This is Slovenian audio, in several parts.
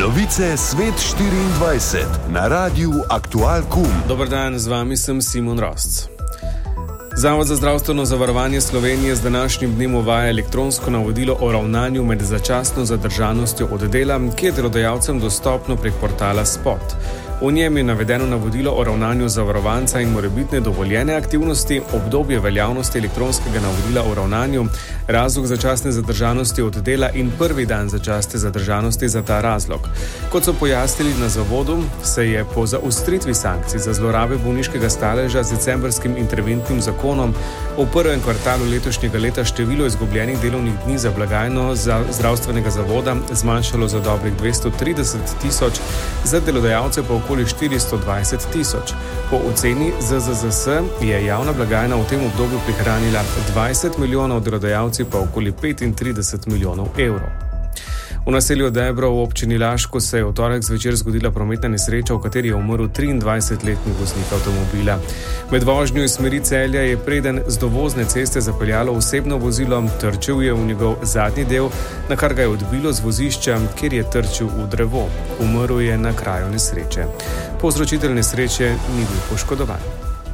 Novice Svet 24 na Radiu Aktual.com. Dober dan, z vami sem Simon Rosc. Zavod za zdravstveno zavarovanje Slovenije z današnjim dnem uvaja elektronsko navodilo o ravnanju med začasno zadržanostjo od dela, ki je delodajalcem dostopno prek portala Spot. V njem je navedeno navodilo o ravnanju zavarovanca in morebitne dovoljene aktivnosti, obdobje veljavnosti elektronskega navodila o ravnanju, razlog začasne zadržanosti od dela in prvi dan začasne zadržanosti za ta razlog. Kot so pojasnili na zavodu, se je po zaostritvi sankcij za zlorabe bolniškega staleža z decembrskim interventnim zakonom v prvem kvartalu letošnjega leta število izgubljenih delovnih dni za blagajno zdravstvenega zavoda zmanjšalo za dobrih 230 tisoč, za delodajalce pa okoli 420 tisoč. Po oceni ZZZS je javna blagajna v tem obdobju prihranila 20 milijonov, delodajalci pa okoli 35 milijonov evrov. V naselju Debro v občini Laško se je v torek zvečer zgodila prometna nesreča, v kateri je umrl 23-letni voznik avtomobila. Med vožnjo iz smeri Celja je preden z dovozne ceste zapeljalo osebno vozilo, trčil je v njegov zadnji del, na kar ga je odbilo z vozišča, kjer je trčil v drevo. Umrl je na kraju nesreče. Povzročitelj nesreče ni bil poškodovan.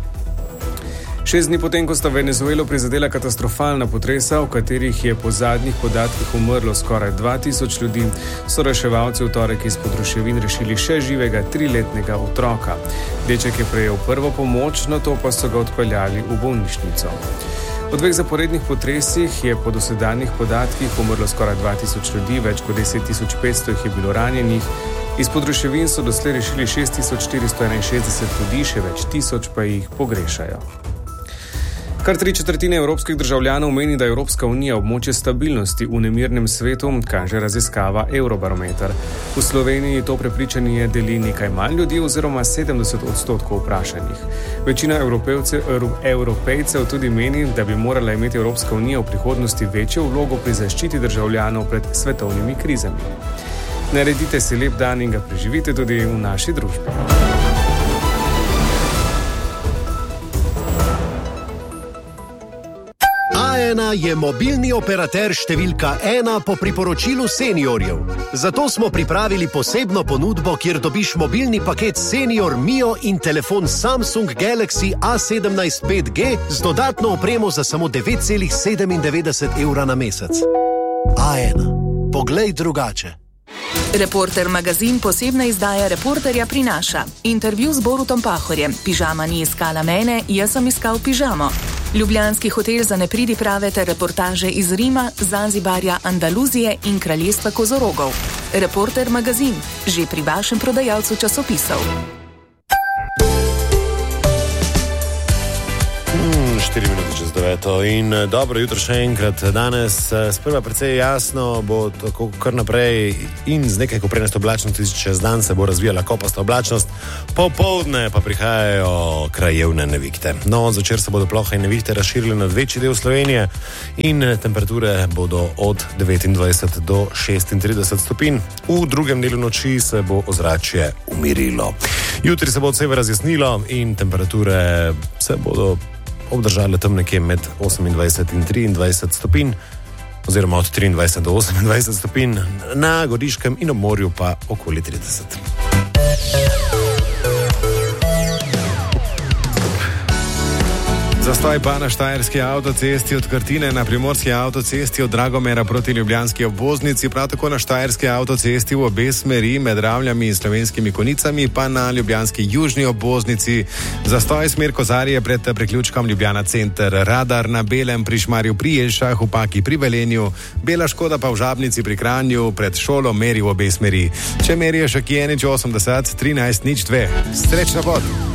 6 dni potem, ko sta Venezuelo prizadela katastrofalna potresa, v katerih je po zadnjih podatkih umrlo skoraj 2000 ljudi, so reševalci v torek izpod ruševin rešili še živega 3-letnega otroka. Deček je prejel prvo pomoč, nato pa so ga odpeljali v bolnišnico. V 2 zaporednih potresih je po dosedanjih podatkih umrlo skoraj 2000 ljudi, več kot 10.500 jih je bilo ranjenih. Izpod ruševin so doslej rešili 6461 ljudi, še več tisoč pa jih pogrešajo. Kar 3/4 evropskih državljanov meni, da je Evropska unija območje stabilnosti v nemirnem svetu, kaže raziskava Eurobarometer. V Sloveniji to prepričanje deli nekaj manj ljudi oziroma 70% vprašanih. Večina evropejcev tudi meni, da bi morala imeti Evropska unija v prihodnosti večjo vlogo pri zaščiti državljanov pred svetovnimi krizami. Naredite si lep dan in ga preživite tudi v naši družbi. A1 je mobilni operater številka 1 po priporočilu seniorjev. Zato smo pripravili posebno ponudbo, kjer dobiš mobilni paket Senior Mio in telefon Samsung Galaxy A17 5G z dodatno opremo za samo 9,97 evra na mesec. A1. Poglej drugače. Reporter magazin posebna izdaja Reporterja prinaša intervju z Borutom Pahorjem. Pižama ni iskala mene, jaz sem iskal pižamo. Ljubljanski hotel za nepridiprave ter reportaže iz Rima, Zanzibarja, Andaluzije in kraljestva kozorogov. Reporter magazin, že pri vašem prodajalcu časopisov. 4 minute čez 9. In dobro jutro še enkrat. Danes sprva precej jasno bo tako kar naprej in z nekaj koprenasto oblačnosti čez dan se bo razvijala kopasta oblačnost, popoldne pa prihajajo krajevne nevihte. No, zvečer se bodo plohe in nevihte razširile na večji del Slovenije in temperature bodo od 29 do 36 stopinj. V drugem delu noči se bo ozračje umirilo. Jutri se bo od severa razjasnilo in temperature se bodo obdržale tam nekje med 28 in 23 stopinj, oziroma od 23 do 28 stopinj, na Goriškem in ob morju pa okoli 30. Zastoj pa na štajerski avtocesti od Krtine na primorski avtocesti od Dragomera proti ljubljanski obvoznici, prav tako na štajerski avtocesti v obe smeri med Ravljami in Slovenskimi Konicami, pa na ljubljanski južni obvoznici. Zastoj smer Kozarje pred priključkom Ljubljana center, Radar na Belem pri Šmarju pri Jelšah, v Paki pri Velenju, Bela Škoda pa v Žabnici pri Kranju, pred šolo meri v obe smeri. Če merijo še Kijenič 80 13 02. Srečno pot!